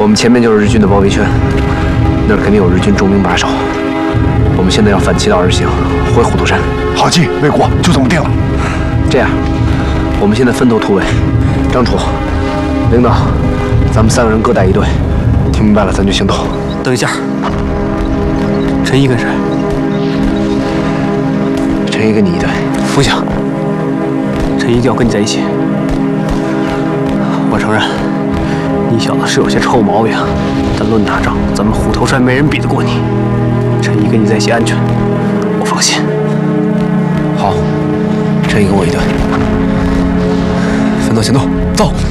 我们前面就是日军的包围圈，那儿肯定有日军重兵把守。我们现在要反其道而行，回虎头山。 好计，魏国就这么定了。 这样，我们现在分头突围。张楚，领导，咱们3个人各带一队。听明白了，咱就行动。 等一下，陈毅跟谁？ 陈毅跟你一队。 不行，陈毅一定要跟你在一起。我承认，你小子是有些臭毛病，但论打仗，咱们虎头山没人比得过你。陈毅跟你在一起安全，我放心。 好，陈毅跟我一队，分头行动，走。